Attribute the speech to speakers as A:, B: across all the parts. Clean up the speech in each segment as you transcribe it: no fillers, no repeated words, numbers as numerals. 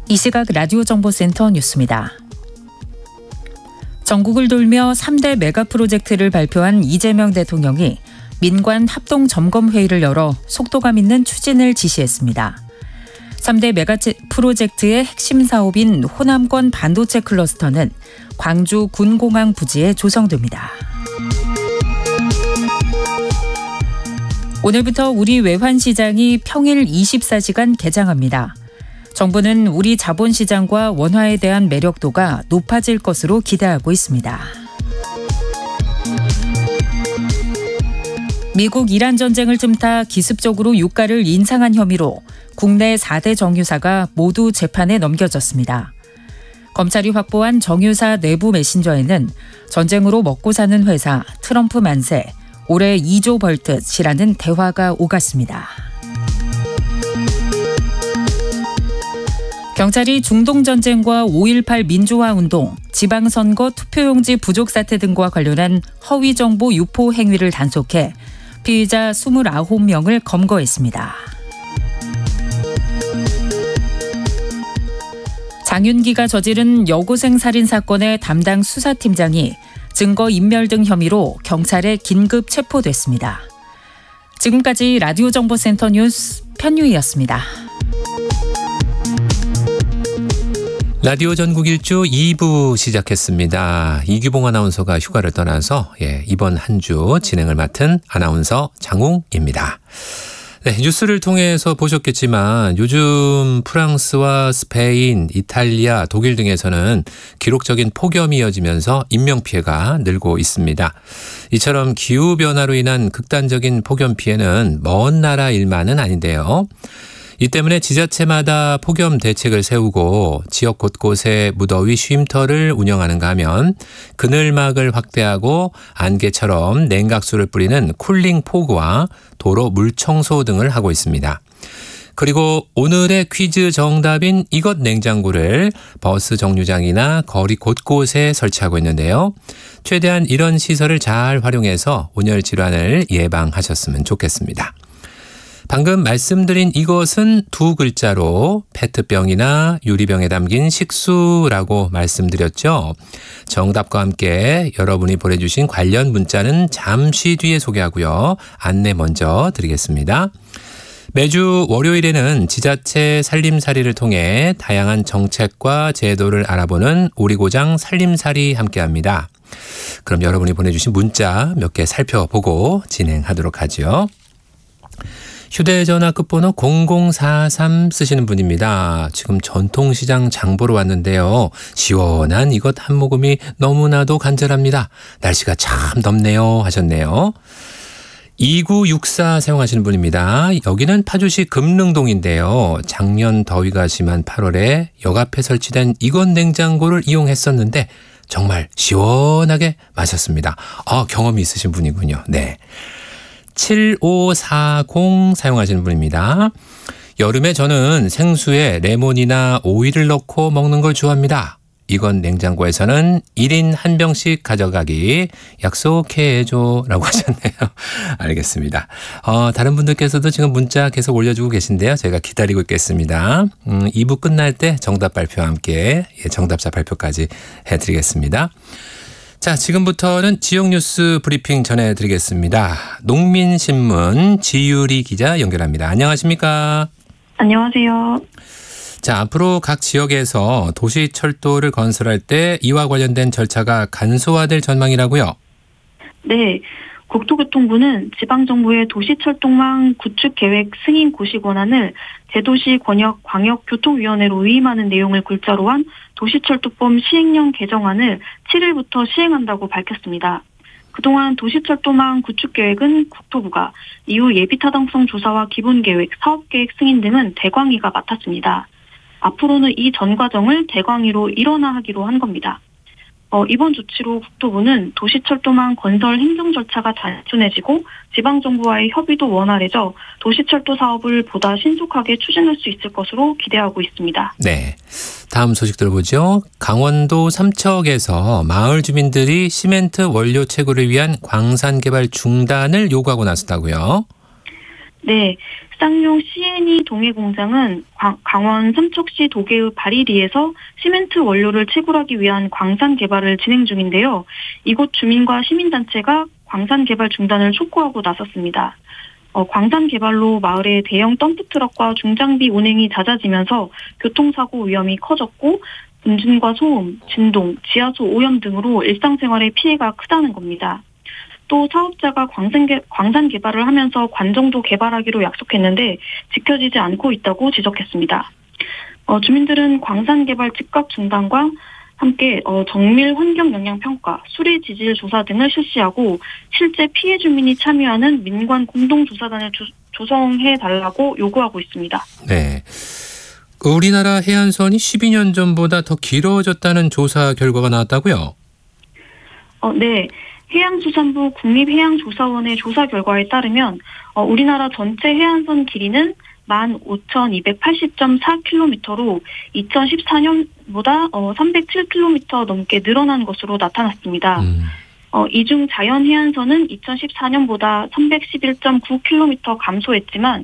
A: 이 시각 라디오 정보센터 뉴스입니다. 전국을 돌며 3대 메가 프로젝트를 발표한 이재명 대통령이 민관 합동 점검 회의를 열어 속도감 있는 추진을 지시했습니다. 3대 메가 프로젝트의 핵심 사업인 호남권 반도체 클러스터는 광주 군공항 부지에 조성됩니다. 오늘부터 우리 외환시장이 평일 24시간 개장합니다. 정부는 우리 자본시장과 원화에 대한 매력도가 높아질 것으로 기대하고 있습니다. 미국 이란 전쟁을 틈타 기습적으로 유가를 인상한 혐의로 국내 4대 정유사가 모두 재판에 넘겨졌습니다. 검찰이 확보한 정유사 내부 메신저에는 전쟁으로 먹고 사는 회사 트럼프 만세, 올해 2조 벌 듯이라는 대화가 오갔습니다. 경찰이 중동전쟁과 5.18 민주화운동, 지방선거 투표용지 부족 사태 등과 관련한 허위정보 유포 행위를 단속해 피의자 29명을 검거했습니다. 장윤기가 저지른 여고생 살인 사건의 담당 수사팀장이 증거인멸 등 혐의로 경찰에 긴급 체포됐습니다. 지금까지 라디오 정보센터 뉴스 편유희였습니다.
B: 라디오 전국 일주 2부 시작했습니다. 이규봉 아나운서가 휴가를 떠나서 이번 한 주 진행을 맡은 아나운서 장웅입니다. 네, 뉴스를 통해서 보셨겠지만 요즘 프랑스와 스페인, 이탈리아, 독일 등에서는 기록적인 폭염이 이어지면서 인명피해가 늘고 있습니다. 이처럼 기후변화로 인한 극단적인 폭염 피해는 먼 나라 일만은 아닌데요. 이 때문에 지자체마다 폭염 대책을 세우고 지역 곳곳에 무더위 쉼터를 운영하는가 하면 그늘막을 확대하고 안개처럼 냉각수를 뿌리는 쿨링 포구와 도로 물청소 등을 하고 있습니다. 그리고 오늘의 퀴즈 정답인 이것 냉장고를 버스 정류장이나 거리 곳곳에 설치하고 있는데요. 최대한 이런 시설을 잘 활용해서 온열 질환을 예방하셨으면 좋겠습니다. 방금 말씀드린 이것은 두 글자로 페트병이나 유리병에 담긴 식수라고 말씀드렸죠. 정답과 함께 여러분이 보내주신 관련 문자는 잠시 뒤에 소개하고요. 안내 먼저 드리겠습니다. 매주 월요일에는 지자체 살림살이를 통해 다양한 정책과 제도를 알아보는 우리 고장 살림살이 함께합니다. 그럼 여러분이 보내주신 문자 몇 개 살펴보고 진행하도록 하죠. 휴대전화 끝번호 0043 쓰시는 분입니다. 지금 전통시장 장보러 왔는데요. 시원한 이것 한 모금이 너무나도 간절합니다. 날씨가 참 덥네요 하셨네요. 2964 사용하시는 분입니다. 여기는 파주시 금릉동인데요. 작년 더위가 심한 8월에 역 앞에 설치된 이것 냉장고를 이용했었는데 정말 시원하게 마셨습니다. 경험이 있으신 분이군요. 네. 7540 사용하시는 분입니다. 여름에 저는 생수에 레몬이나 오이를 넣고 먹는 걸 좋아합니다. 이건 냉장고에서는 1인 한 병씩 가져가기 약속해줘 라고 하셨네요. 알겠습니다. 다른 분들께서도 지금 문자 계속 올려주고 계신데요. 제가 기다리고 있겠습니다. 2부 끝날 때 정답 발표와 함께 정답자 발표까지 해드리겠습니다. 자, 지금부터는 지역 뉴스 브리핑 전해드리겠습니다. 농민신문 지유리 기자 연결합니다. 안녕하십니까?
C: 안녕하세요.
B: 자, 앞으로 각 지역에서 도시철도를 건설할 때 이와 관련된 절차가 간소화될 전망이라고요?
C: 네. 국토교통부는 지방정부의 도시철도망 구축계획 승인 고시 권한을 대도시 권역 광역교통위원회로 위임하는 내용을 글자로 한 도시철도법 시행령 개정안을 7일부터 시행한다고 밝혔습니다. 그동안 도시철도망 구축계획은 국토부가, 이후 예비타당성 조사와 기본계획, 사업계획 승인 등은 대광위가 맡았습니다. 앞으로는 이 전 과정을 대광위로 일원화하기로 한 겁니다. 이번 조치로 국토부는 도시철도망 건설 행정 절차가 단순해지고 지방정부와의 협의도 원활해져 도시철도 사업을 보다 신속하게 추진할 수 있을 것으로 기대하고 있습니다.
B: 네, 다음 소식 들어보죠. 강원도 삼척에서 마을 주민들이 시멘트 원료 채굴을 위한 광산 개발 중단을 요구하고 나섰다고요?
C: 네, 쌍용 C&E 동해 공장은 강원 삼척시 도계의 바리리에서 시멘트 원료를 채굴하기 위한 광산 개발을 진행 중인데요. 이곳 주민과 시민단체가 광산 개발 중단을 촉구하고 나섰습니다. 광산 개발로 마을의 대형 덤프트럭과 중장비 운행이 잦아지면서 교통사고 위험이 커졌고 분진과 소음, 진동, 지하수 오염 등으로 일상생활에 피해가 크다는 겁니다. 또 사업자가 광산 개발을 하면서 관정도 개발하기로 약속했는데 지켜지지 않고 있다고 지적했습니다. 주민들은 광산 개발 즉각 중단과 함께 정밀 환경 영향 평가, 수리 지질 조사 등을 실시하고 실제 피해 주민이 참여하는 민관 공동조사단을 조성해 달라고 요구하고 있습니다.
B: 네. 우리나라 해안선이 12년 전보다 더 길어졌다는 조사 결과가 나왔다고요?
C: 네. 해양수산부 국립해양조사원의 조사 결과에 따르면 우리나라 전체 해안선 길이는 15,280.4km로 2014년보다 307km 넘게 늘어난 것으로 나타났습니다. 이 중 자연해안선은 2014년보다 311.9km 감소했지만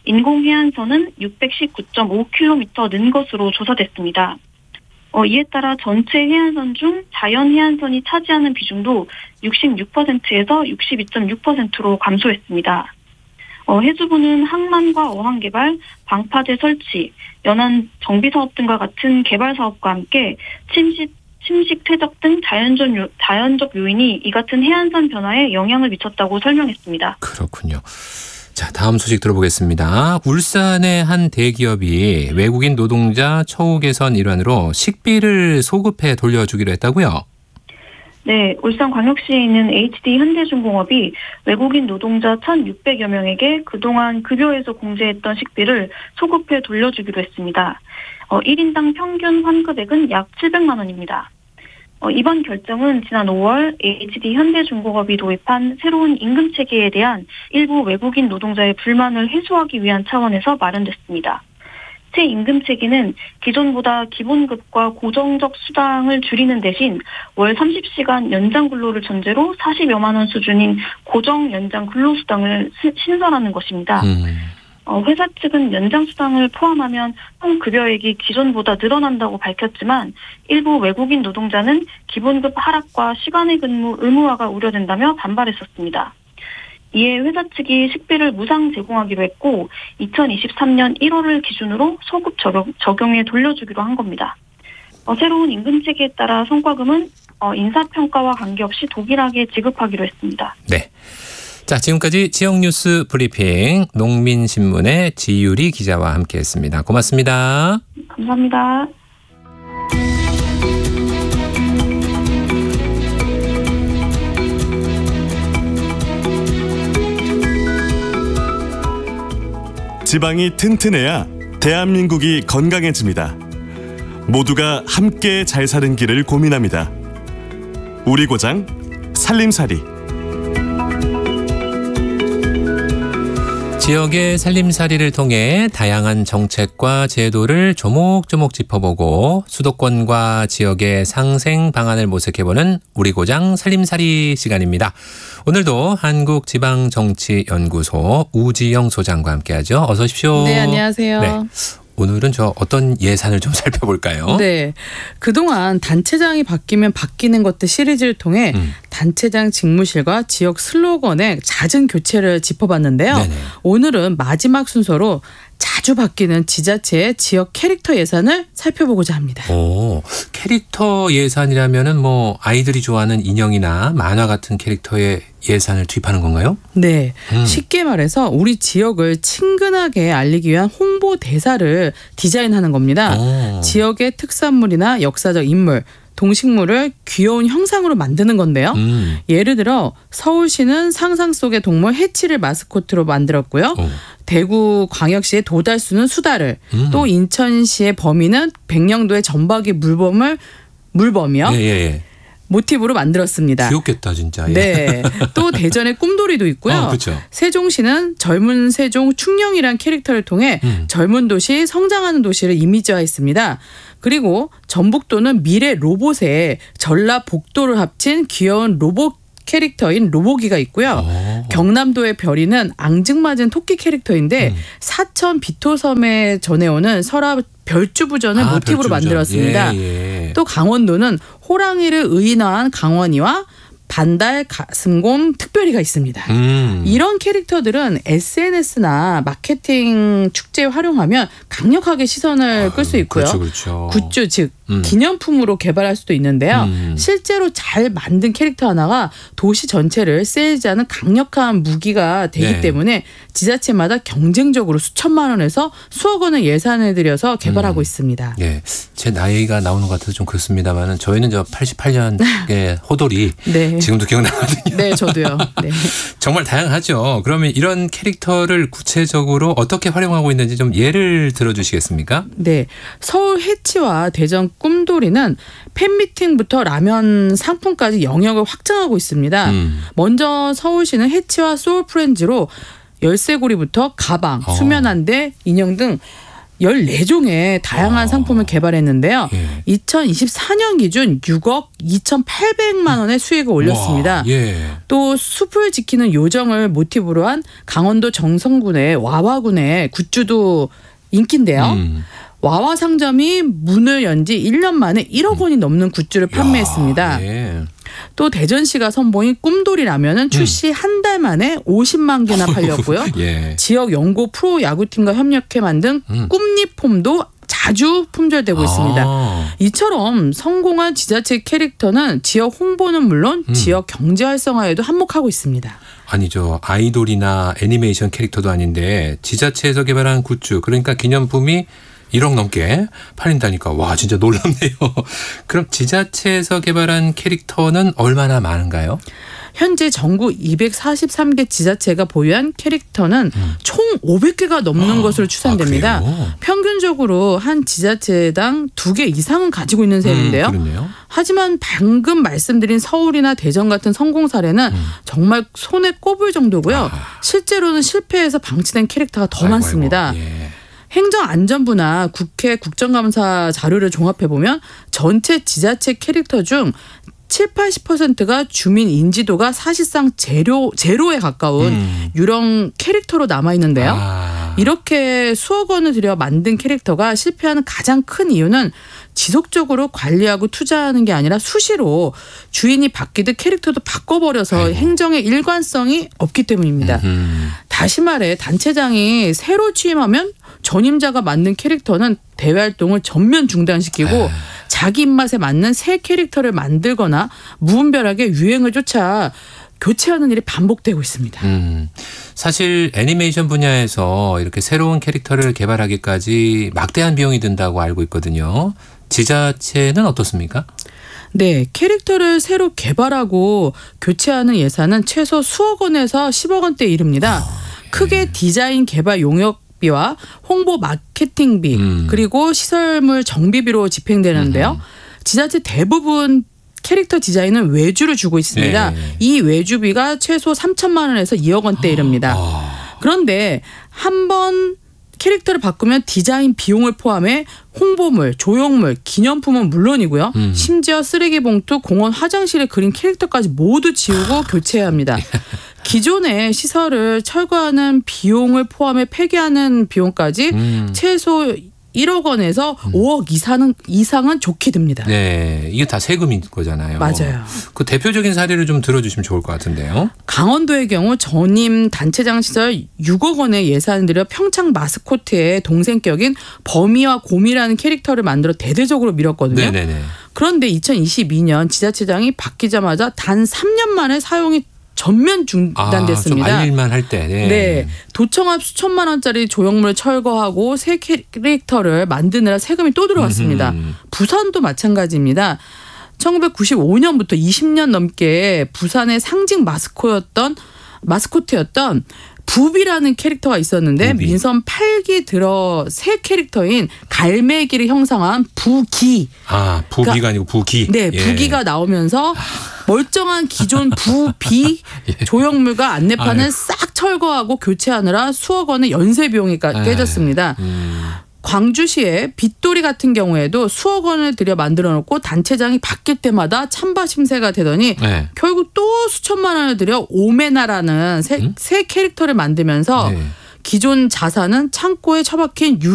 C: 인공해안선은 619.5km 는 것으로 조사됐습니다. 이에 따라 전체 해안선 중 자연해안선이 차지하는 비중도 66%에서 62.6%로 감소했습니다. 해수부는 항만과 어항개발, 방파제 설치, 연안 정비사업 등과 같은 개발사업과 함께 침식 퇴적 등 자연적 요인이 이 같은 해안선 변화에 영향을 미쳤다고 설명했습니다.
B: 그렇군요. 자, 다음 소식 들어보겠습니다. 울산의 한 대기업이 외국인 노동자 처우 개선 일환으로 식비를 소급해 돌려주기로 했다고요?
C: 네, 울산광역시에 있는 HD 현대중공업이 외국인 노동자 1,600여 명에게 그동안 급여에서 공제했던 식비를 소급해 돌려주기로 했습니다. 1인당 평균 환급액은 약 700만 원입니다. 이번 결정은 지난 5월 HD 현대중공업이 도입한 새로운 임금체계에 대한 일부 외국인 노동자의 불만을 해소하기 위한 차원에서 마련됐습니다. 새 임금체계는 기존보다 기본급과 고정적 수당을 줄이는 대신 월 30시간 연장 근로를 전제로 40여만 원 수준인 고정 연장 근로수당을 신설하는 것입니다. 회사 측은 연장 수당을 포함하면 총 급여액이 기존보다 늘어난다고 밝혔지만 일부 외국인 노동자는 기본급 하락과 시간의 근무 의무화가 우려된다며 반발했었습니다. 이에 회사 측이 식비를 무상 제공하기로 했고 2023년 1월을 기준으로 소급 적용에 돌려주기로 한 겁니다. 새로운 임금체계에 따라 성과금은 인사평가와 관계없이 동일하게 지급하기로 했습니다.
B: 네. 자, 지금까지 지역뉴스 브리핑 농민신문의 지유리 기자와 함께했습니다. 고맙습니다.
C: 감사합니다.
D: 지방이 튼튼해야 대한민국이 건강해집니다. 모두가 함께 잘 사는 길을 고민합니다. 우리 고장 살림살이.
B: 지역의 살림살이를 통해 다양한 정책과 제도를 조목조목 짚어보고 수도권과 지역의 상생 방안을 모색해보는 우리 고장 살림살이 시간입니다. 오늘도 한국지방정치연구소 우지영 소장과 함께하죠. 어서 오십시오.
E: 네, 안녕하세요.
B: 네. 오늘은 어떤 예산을 좀 살펴볼까요?
E: 네. 그동안 단체장이 바뀌면 바뀌는 것들 시리즈를 통해 단체장 직무실과 지역 슬로건의 잦은 교체를 짚어봤는데요.
B: 네네.
E: 오늘은 마지막 순서로 자주 바뀌는 지자체의 지역 캐릭터 예산을 살펴보고자 합니다.
B: 오, 캐릭터 예산이라면은 아이들이 좋아하는 인형이나 만화 같은 캐릭터의 예산을 투입하는 건가요?
E: 네. 쉽게 말해서 우리 지역을 친근하게 알리기 위한 홍보 대사를 디자인하는 겁니다. 지역의 특산물이나 역사적 인물, 동식물을 귀여운 형상으로 만드는 건데요. 예를 들어 서울시는 상상 속의 동물 해치를 마스코트로 만들었고요. 대구 광역시의 도달수는 수다를, 또 인천시의 범인은 백령도의 전박이 물범이요.
B: 예.
E: 모티브로 만들었습니다.
B: 귀엽겠다 진짜. 예.
E: 네. 또 대전의 꿈돌이도 있고요.
B: 그렇죠.
E: 세종시는 젊은 세종 충령이란 캐릭터를 통해 젊은 도시, 성장하는 도시를 이미지화했습니다. 그리고 전북도는 미래 로봇에 전라북도를 합친 귀여운 로봇 캐릭터인 로보기가 있고요. 경남도의 별이는 앙증맞은 토끼 캐릭터인데 사천 비토섬에 전해오는 설화 별주부전을 모티브로 만들었습니다. 또 강원도는 호랑이를 의인화한 강원이와 반달, 가슴곰, 특별히가 있습니다. 이런 캐릭터들은 SNS나 마케팅 축제에 활용하면 강력하게 시선을 끌 수 있고요.
B: 그렇죠.
E: 굿즈 즉 기념품으로 개발할 수도 있는데요. 실제로 잘 만든 캐릭터 하나가 도시 전체를 세일즈하는 강력한 무기가 되기 때문에 지자체마다 경쟁적으로 수천만 원에서 수억 원을 예산을 들여서 개발하고 있습니다.
B: 예, 제 나이가 나오는 것 같아서 좀 그렇습니다만은 저희는 저 88년의 호돌이 지금도 기억나거든요.
E: 네, 저도요. 네.
B: 정말 다양하죠. 그러면 이런 캐릭터를 구체적으로 어떻게 활용하고 있는지 좀 예를 들어주시겠습니까?
E: 네, 서울 해치와 대전 꿈돌이는 팬미팅부터 라면 상품까지 영역을 확장하고 있습니다. 먼저 서울시는 해치와 소울프렌즈로 열쇠고리부터 가방, 수면안대, 인형 등 14종의 다양한 상품을 개발했는데요. 2024년 기준 6억 2,800만 원의 수익을 올렸습니다. 또 숲을 지키는 요정을 모티브로 한 강원도 정선군의 와와군의 굿즈도 인기인데요. 와와 상점이 문을 연 지 1년 만에 1억 원이 넘는 굿즈를 판매했습니다. 또 대전시가 선보인 꿈돌이 라면은 출시 한 달 만에 50만 개나 팔렸고요. 지역 연고 프로 야구팀과 협력해 만든 꿈잎폼도 자주 품절되고 있습니다. 이처럼 성공한 지자체 캐릭터는 지역 홍보는 물론 지역 경제 활성화에도 한몫하고 있습니다.
B: 아니죠. 아이돌이나 애니메이션 캐릭터도 아닌데 지자체에서 개발한 굿즈 그러니까 기념품이 1억 넘게 팔린다니까 와 진짜 놀랍네요. 그럼 지자체에서 개발한 캐릭터는 얼마나 많은가요?
E: 현재 전국 243개 지자체가 보유한 캐릭터는 총 500개가 넘는 것으로 추산됩니다. 평균적으로 한 지자체당 2개 이상은 가지고 있는 셈인데요. 하지만 방금 말씀드린 서울이나 대전 같은 성공 사례는 정말 손에 꼽을 정도고요. 실제로는 실패해서 방치된 캐릭터가 더 많습니다. 행정안전부나 국회 국정감사 자료를 종합해보면 전체 지자체 캐릭터 중 70-80%가 주민 인지도가 사실상 제로에 가까운 유령 캐릭터로 남아있는데요. 이렇게 수억 원을 들여 만든 캐릭터가 실패하는 가장 큰 이유는 지속적으로 관리하고 투자하는 게 아니라 수시로 주인이 바뀌듯 캐릭터도 바꿔버려서 행정의 일관성이 없기 때문입니다. 다시 말해 단체장이 새로 취임하면 전임자가 만든 캐릭터는 대외 활동을 전면 중단시키고 자기 입맛에 맞는 새 캐릭터를 만들거나 무분별하게 유행을 쫓아 교체하는 일이 반복되고 있습니다.
B: 사실 애니메이션 분야에서 이렇게 새로운 캐릭터를 개발하기까지 막대한 비용이 든다고 알고 있거든요. 지자체는 어떻습니까?
E: 네, 캐릭터를 새로 개발하고 교체하는 예산은 최소 수억 원에서 10억 원대에 이릅니다. 크게 디자인 개발 용역비와 홍보 마케팅비 그리고 시설물 정비비로 집행되는데요. 지자체 대부분 캐릭터 디자인은 외주를 주고 있습니다. 이 외주비가 최소 3천만 원에서 2억 원대에 이릅니다. 그런데 한번 캐릭터를 바꾸면 디자인 비용을 포함해 홍보물, 조형물, 기념품은 물론이고요. 심지어 쓰레기 봉투, 공원 화장실에 그린 캐릭터까지 모두 지우고 교체해야 합니다. 기존의 시설을 철거하는 비용을 포함해 폐기하는 비용까지 최소 1억 원에서 5억 이상은 좋게 듭니다.
B: 네, 이게 다 세금인 거잖아요.
E: 맞아요.
B: 그 대표적인 사례를 좀 들어주시면 좋을 것 같은데요.
E: 강원도의 경우 전임 단체장 시설 6억 원의 예산을 들여 평창 마스코트의 동생격인 범이와 곰이라는 캐릭터를 만들어 대대적으로 밀었거든요. 그런데 2022년 지자체장이 바뀌자마자 단 3년 만에 사용이 전면 중단됐습니다.
B: 좀 알릴만 할 때.
E: 네. 도청 앞 수천만 원짜리 조형물을 철거하고 새 캐릭터를 만드느라 세금이 또 들어왔습니다. 부산도 마찬가지입니다. 1995년부터 20년 넘게 부산의 상징 마스코트였던 부비라는 캐릭터가 있었는데 민선 8기 들어 새 캐릭터인 갈매기를 형상한 부기.
B: 부비가 아니고 부기.
E: 네, 부기가 나오면서 멀쩡한 기존 부비 조형물과 안내판을 싹 철거하고 교체하느라 수억 원의 연쇄 비용이 깨졌습니다. 광주시의 빗돌이 같은 경우에도 수억 원을 들여 만들어 놓고 단체장이 바뀔 때마다 찬바 심세가 되더니
B: 네.
E: 결국 또 수천만 원을 들여 오메나라는 새 캐릭터를 만들면서 기존 자산은 창고에 처박힌